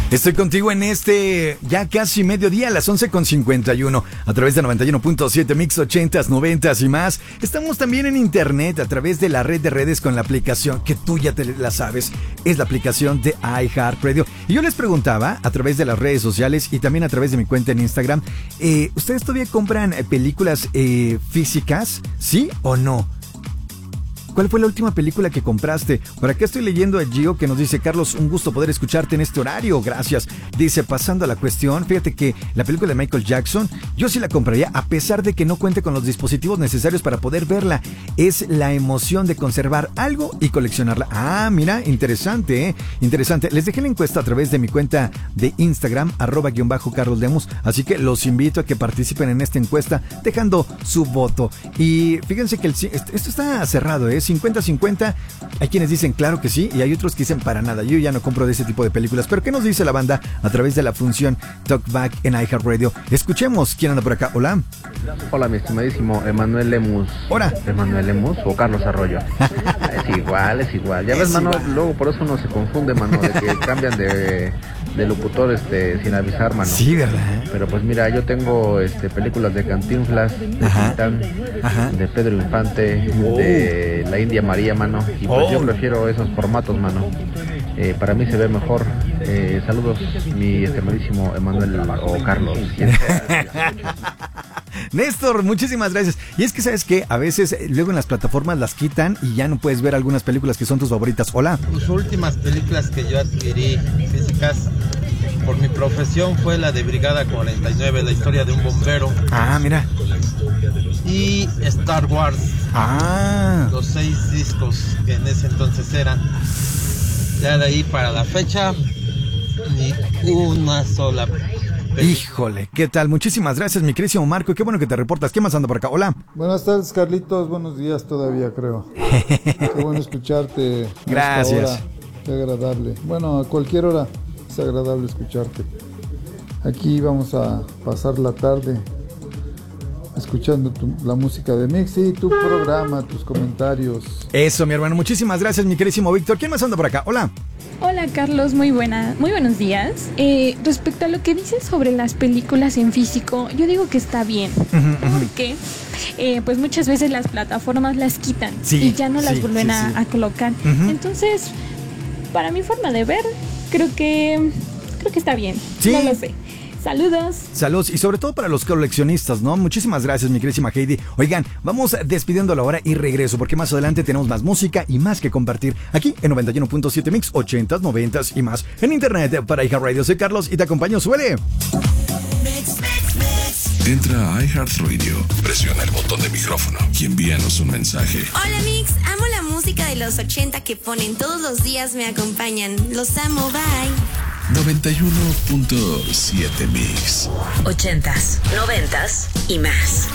Estoy contigo en este ya casi mediodía a las 11:51 a través de 91.7 Mix 80s, 90s y más. Estamos también en internet a través de la red de redes con la aplicación que tú ya te la sabes. Es la aplicación de iHeartRadio. Y yo les preguntaba a través de las redes sociales y también a través de mi cuenta en Instagram, ¿ustedes todavía compran películas físicas? ¿Sí o no? ¿Cuál fue la última película que compraste? Por acá estoy leyendo a Gio que nos dice: Carlos, un gusto poder escucharte en este horario, gracias. Dice, pasando a la cuestión, fíjate que la película de Michael Jackson, yo sí la compraría a pesar de que no cuente con los dispositivos necesarios para poder verla. Es la emoción de conservar algo y coleccionarla. Ah, mira, interesante, interesante. Les dejé la encuesta a través de mi cuenta de Instagram, @_Carlos Lemus, así que los invito a que participen en esta encuesta dejando su voto. Y fíjense que esto está cerrado, 50-50, hay quienes dicen claro que sí y hay otros que dicen para nada, yo ya no compro de ese tipo de películas. Pero ¿qué nos dice la banda a través de la función Talkback en iHeartRadio? Escuchemos. ¿Quién anda por acá? Hola. Hola, mi estimadísimo Emanuel Lemus. Hola. Emanuel Lemus o Carlos Arroyo. Es igual. Ya ves, mano, luego por eso uno se confunde, mano, de que cambian de locutor sin avisar, mano. Sí, ¿verdad? Pero pues mira, yo tengo películas de Cantinflas, de Tintán, de Pedro Infante, de la India María, mano. Y pues yo prefiero esos formatos, mano. Para mí se ve mejor. Saludos, mi estimadísimo Emanuel o Carlos. Néstor, muchísimas gracias. Y es que, ¿sabes qué? A veces luego en las plataformas las quitan y ya no puedes ver algunas películas que son tus favoritas. Hola. Las últimas películas que yo adquirí físicas por mi profesión fue la de Brigada 49, la historia de un bombero. Ah, mira. Y Star Wars. Ah. Los 6 discos que en ese entonces eran. Ya de ahí para la fecha, ni una sola película. Híjole, ¿qué tal? Muchísimas gracias, mi querísimo Marco. Qué bueno que te reportas. ¿Qué más anda por acá? Hola. Buenas tardes, Carlitos. Buenos días todavía, creo. Qué bueno escucharte. Gracias. Qué agradable. Bueno, a cualquier hora es agradable escucharte. Aquí vamos a pasar la tarde escuchando la música de Mix y tu programa, tus comentarios. Eso, mi hermano. Muchísimas gracias, mi querísimo Víctor. ¿Quién más anda por acá? Hola. Hola Carlos, muy buenos días. Respecto a lo que dices sobre las películas en físico, yo digo que está bien, porque pues muchas veces las plataformas las quitan y ya no las vuelven a colocar. Entonces, para mi forma de ver, creo que está bien. Sí. No lo sé. Saludos y sobre todo para los coleccionistas, ¿no? Muchísimas gracias, mi queridísima Heidi. Oigan, vamos despidiendo la hora y regreso porque más adelante tenemos más música y más que compartir aquí en 91.7 Mix 80s, 90s y más en internet para iHeartRadio. Soy Carlos y te acompaño. ¡Suele! Entra a iHeartRadio, presiona el botón de micrófono y envíanos un mensaje. Hola Mix, amo la música de los 80 que ponen todos los días, me acompañan. Los amo, bye. 91.7 Mix 80s, 90s y más.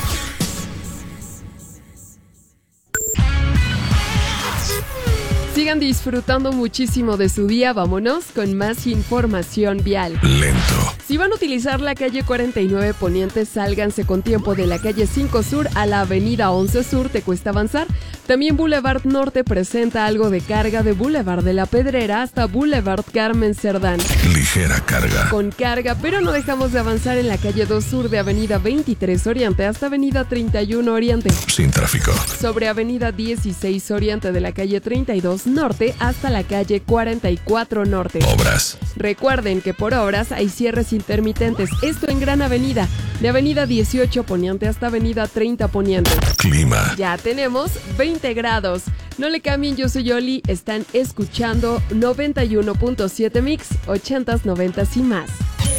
Sigan disfrutando muchísimo de su día. Vámonos con más información vial. Lento. Si van a utilizar la calle 49 Poniente, sálganse con tiempo de la calle 5 Sur a la avenida 11 Sur, te cuesta avanzar. También Boulevard Norte presenta algo de carga de Boulevard de la Pedrera hasta Boulevard Carmen Cerdán. Ligera carga. Con carga, pero no dejamos de avanzar en la calle 2 Sur de avenida 23 Oriente hasta avenida 31 Oriente. Sin tráfico. Sobre avenida 16 Oriente de la calle 32 Norte hasta la calle 44 Norte. Obras. Recuerden que por obras hay cierres intermitentes. Esto en Gran Avenida, de avenida 18 Poniente hasta avenida 30 Poniente. Clima. Ya tenemos 20 grados. No le cambien, yo soy Yoli. Están escuchando 91.7 Mix, 80s, 90s y más.